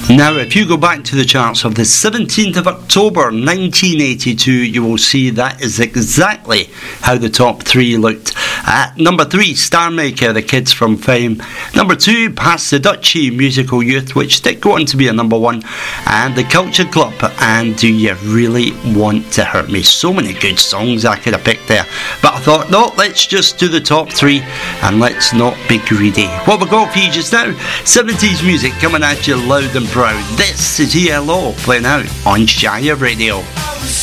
Now, if you go back to the charts of the 17th of October 1982, you will see that is exactly how the top three looked. At number 3, Star Maker, The Kids from Fame. Number 2, Pass the Dutchie, Musical Youth, which did go on to be a number 1. And The Culture Club, and Do You Really Want to Hurt Me? So many good songs I could have picked there. But I thought, no, let's just do the top 3 and let's not be greedy. What we've got for you just now, 70s music coming at you loud and proud. This is ELO playing out on Shire Radio.